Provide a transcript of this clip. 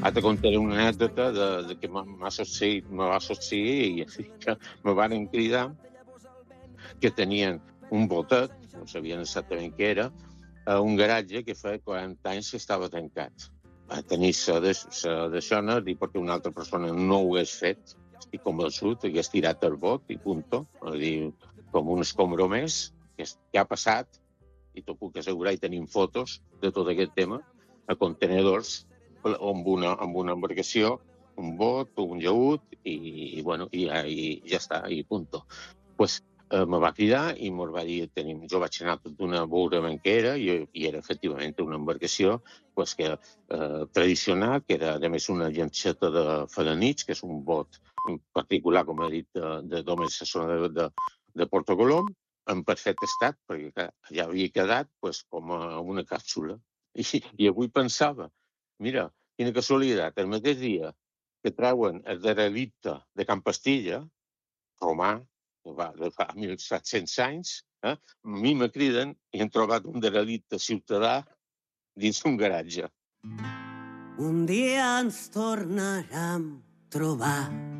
Ara contaré una anècdota de que me va succeir i que me van cridar que tenien un botet, no sabien exactament què era, a un garatge que feia 40 anys que estava tancat. Va tenir d'això, dir perquè una altra persona no ho hagués fet, estic convençut, hagués tirat el bot i punto. Dir, com un escombro més, que ha passat, i t'ho puc assegurar, i tenim fotos de tot aquest tema, a contenedors amb una embarcació, un bot, un llaüt, i ja està, i punto. Pues, me va cridar i me'l va dir, jo vaig anar tot d'una veure què era, i era efectivament una embarcació pues, tradicional, que era a més una llanxeta de Felanitx, que és un bot particular, com he dit, de Domènec Sassona de Porto Colom, en perfecte estat, perquè ja havia quedat pues, com una càpsula. I avui pensava, mira, quina casualitat, el mateix dia que treuen el derelicte de Can Pastilla, romà, de fa 1.700 anys, a mi me criden i han trobat un derelicte ciutadà dins d'un garatge. Un dia ens tornarem a trobar